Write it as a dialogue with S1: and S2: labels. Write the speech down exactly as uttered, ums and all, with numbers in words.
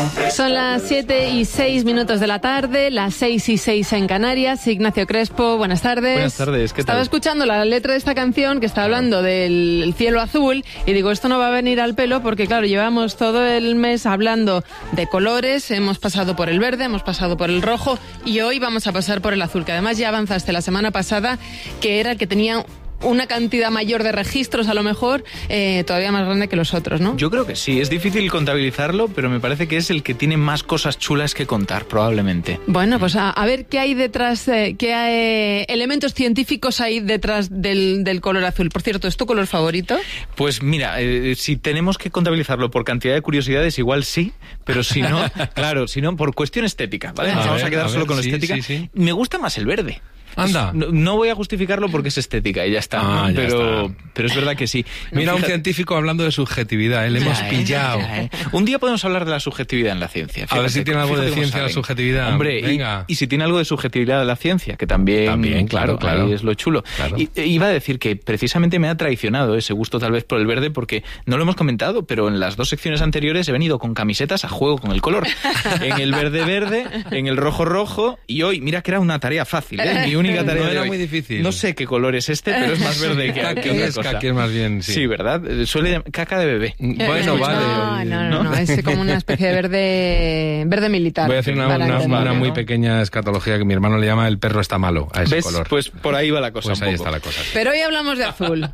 S1: Son las siete y seis minutos de la tarde, las seis y seis en Canarias. Ignacio Crespo, buenas tardes.
S2: Buenas tardes, ¿qué tal?
S1: Estaba escuchando la letra de esta canción que está hablando del cielo azul y digo, esto no va a venir al pelo porque, claro, llevamos todo el mes hablando de colores, hemos pasado por el verde, hemos pasado por el rojo y hoy vamos a pasar por el azul, que además ya avanzaste la semana pasada, que era el que tenía una cantidad mayor de registros, a lo mejor, eh, todavía más grande que los otros, ¿no?
S2: Yo creo que sí, es difícil contabilizarlo, pero me parece que es el que tiene más cosas chulas que contar, probablemente.
S1: Bueno, pues a, a ver qué hay detrás, eh, qué eh, elementos científicos hay detrás del, del color azul. Por cierto, ¿es tu color favorito?
S2: Pues mira, eh, si tenemos que contabilizarlo por cantidad de curiosidades, igual sí, pero si no, claro, si no, por cuestión estética, ¿vale? Nos
S3: A
S2: vamos
S3: ver,
S2: a quedar
S3: a
S2: solo
S3: ver,
S2: con la
S3: sí,
S2: estética.
S3: sí, sí.
S2: Me gusta más el verde.
S3: Anda.
S2: No, no voy a justificarlo porque es estética y ya está,
S3: Ah,
S2: ¿no?
S3: ya
S2: pero,
S3: está.
S2: pero es verdad que sí.
S3: Mira, un
S2: Fíjate-
S3: científico hablando de subjetividad, ¿eh? Le hemos
S2: Ya, eh,
S3: pillado.
S2: ya, eh. Un día podemos hablar de la subjetividad en la ciencia.
S3: A ver si tiene algo de
S2: fíjate cómo
S3: ciencia la
S2: saben.
S3: subjetividad.
S2: Hombre, y-
S3: Venga.
S2: Y, si tiene algo de subjetividad de la ciencia, que también,
S3: También, claro, claro.
S2: ahí es lo chulo.
S3: Claro.
S2: Y, e iba a decir que precisamente me ha traicionado ese gusto tal vez por el verde, porque no lo hemos comentado, pero en las dos secciones anteriores he venido con camisetas a juego con el color. En el verde verde, en el rojo rojo, y hoy, mira que era una tarea fácil, ¿eh? Mi única tarea
S3: No
S2: de
S3: era
S2: hoy.
S3: muy difícil.
S2: No sé qué color es este, pero es más verde que,
S3: Caqui
S2: que otra
S3: es,
S2: cosa.
S3: caqui es más bien, sí.
S2: Sí, ¿verdad? Suele caca de bebé.
S3: Bueno,
S1: Eh,
S3: vale.
S1: No, no, no, no, es como una especie de verde, verde militar.
S3: Voy a hacer una,
S1: para
S3: una-
S1: entenderlo,
S3: una muy
S1: ¿no?
S3: pequeña escatología que mi hermano le llama el perro está malo a ese
S2: ¿Ves?
S3: color.
S2: Pues por ahí va la cosa
S3: Pues
S2: un
S3: ahí
S2: poco.
S3: está la cosa.
S1: Pero hoy hablamos de azul.